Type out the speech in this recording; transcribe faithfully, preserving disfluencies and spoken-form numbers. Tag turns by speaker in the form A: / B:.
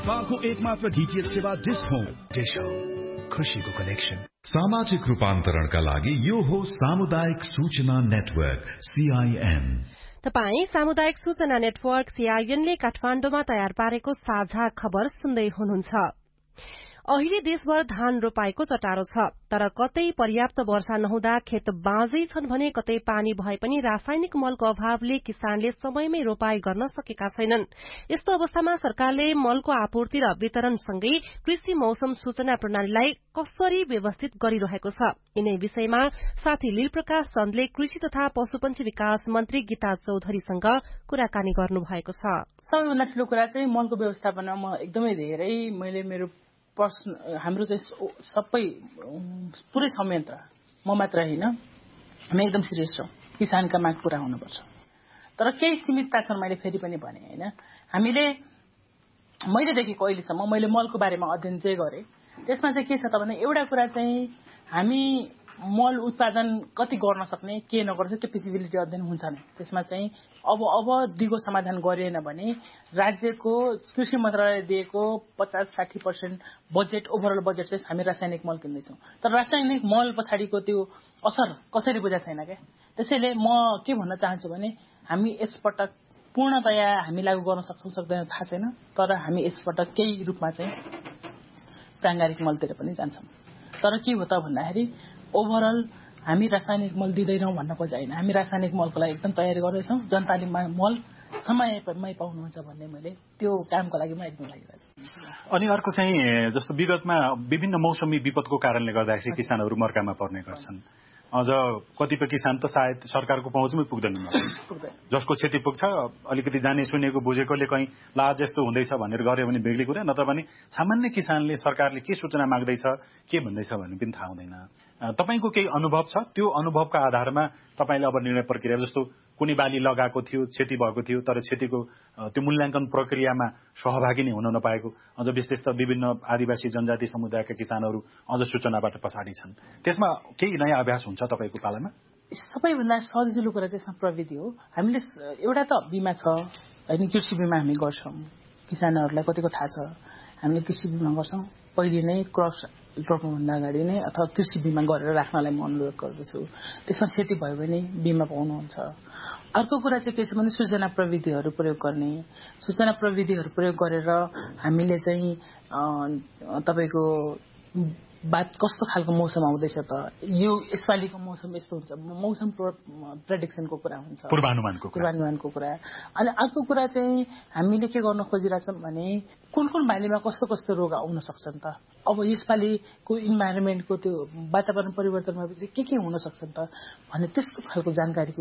A: नेपालको एकमात्र डीटीएच सेवा डिश होम।
B: डिश होम, खुशीको कनेक्सन।
C: सामाजिक रूपान्तरणका लागि यो हो सामुदायिक सूचना नेटवर्क सीआईएन।
D: तपाई सामुदायिक सूचना नेटवर्क सीआईएन ले काठमाडौँमा तयार पारेको साझा खबर सुन्दै हुनुहुन्छ। अहिले देशभर धान रोपाएको चटारो छ, तर कतै पर्याप्त वर्षा नहुँदा खेत बाँझै छन् भने कतै पानी भए पनि रासायनिक मलको अभावले किसानले समयमै रोपाई गर्न सकेका छैनन्। यस्तो अवस्थामा सरकारले मलको आपूर्ति र वितरणसँगै कृषि मौसम सूचना प्रणालीलाई कसरी व्यवस्थित गरिरहेको छ, यिनै विषयमा साथी लीलप्रकाश चन्दले कृषि तथा पशुपन्छी विकास मन्त्री गीता चौधरीसँग कुराकानी गर्नुभएको छ।
E: सबैभन्दा ठूलो कुरा चाहिँ मलको व्यवस्थापनमा म एकदमै धेरै मैले मेरो हाम्रो चाहिँ सबै पुरै संयन्त्र म मात्र होइन, हामी एकदम सिरियस छौँ। किसानका माग पूरा हुनुपर्छ, तर केही सीमितता छन्। मैले फेरि पनि भने होइन, हामीले मैले देखेको अहिलेसम्म मैले मलको बारेमा अध्ययन चाहिँ गरेँ, त्यसमा चाहिँ के छ त भने एउटा कुरा चाहिँ हामी मल उत्पादन कति गर्न सक्ने के नगर्छ त्यो फिजिबिलिटी अध्ययन हुन्छ नै। त्यसमा चाहिँ अब अब दिगो समाधान गरिएन भने राज्यको कृषि मन्त्रालयले दिएको पचास साठी पर्सेन्ट बजेट ओभरअल बजेट चाहिँ हामी रासायनिक मल किन्दैछौँ, तर रासायनिक मल पछाडिको त्यो असर कसरी बुझाएको छैन क्या। त्यसैले म के भन्न चाहन्छु भने हामी यसपटक पूर्णतया हामी लागू गर्न सक्छौँ सक्दैन थाहा छैन, तर हामी यसपटक केही रूपमा चाहिँ प्राङ्गारिक मलतिर पनि जान्छौँ। तर के हो त भन्दाखेरि ओभरअल हामी रासायनिक मल दिँदैनौँ भन्न खोजेन, हामी रासायनिक मलको लागि एकदम तयारी गर्दैछौँ। जनताले मल समयमै पाउनुहुन्छ भन्ने मैले त्यो कामको लागि म एकदम लागिरहेको छु।
F: अनि अर्को चाहिँ जस्तो विगतमा विभिन्न मौसमी विपदको कारणले गर्दाखेरि किसानहरू मर्कामा पर्ने गर्छन्। अझ कतिपय किसान त सायद सरकारको पहुँचमै पुग्दैन, जसको क्षति पुग्छ अलिकति जाने सुनेको बुझेकोले कहीँ लाज यस्तो हुँदैछ भनेर गऱ्यो भने बेग्लै कुरा, नत्र भने सामान्य किसानले सरकारले के सूचना माग्दैछ के भन्दैछ भन्ने पनि थाहा हुँदैन। तपाईको केही अनुभव छ, त्यो अनुभवका आधारमा तपाईले अब निर्णय प्रक्रिया जस्तो कुनै बाली लगाएको थियो, क्षति भएको थियो, तर क्षतिको त्यो मूल्याङ्कन प्रक्रियामा सहभागी नै हुन नपाएको अझ विशेष त विभिन्न आदिवासी जनजाति समुदायका किसानहरू अझ सूचनाबाट पछाडि छन्। त्यसमा केही नयाँ अभ्यास हुन्छ तपाईको पालामा?
E: सबैभन्दा सजिलो कुरा चाहिँ प्रविधि हो। हामीले एउटा त बिमा छ होइन, कृषि बिमा हामी गर्छौँ। किसानहरूलाई कतिको थाहा छ, हामीले कृषि बिमा गर्छौँ। पहिले नै क्रप रोप्नुभन्दा अगाडि नै अथवा कृषि बिमा गरेर राख्नलाई म अनुरोध गर्दछु। त्यसमा क्षति भयो भने बिमा पाउनुहुन्छ। अर्को कुरा चाहिँ के छ भने सूचना प्रविधिहरू प्रयोग गर्ने। सूचना प्रविधिहरू प्रयोग गरेर हामीले चाहिँ तपाईँको बात कस्तो खालको मौसम आउँदैछ त, यो यसपालिको मौसम यस्तो हुन्छ, मौसम प्रेडिक्सनको कुरा हुन्छ,
F: पूर्वानुमानको
E: पूर्वानुमानको कुरा। अनि अर्को कुरा चाहिँ हामीले के गर्न खोजिरहेछौँ भने कुन कुन बालीमा कस्तो कस्तो रोग आउन सक्छन् त, अब यसपालिको इन्भाइरोमेन्टको त्यो वातावरण परिवर्तनमा चाहिँ के के हुन सक्छन् त भन्ने त्यस्तो खालको जानकारी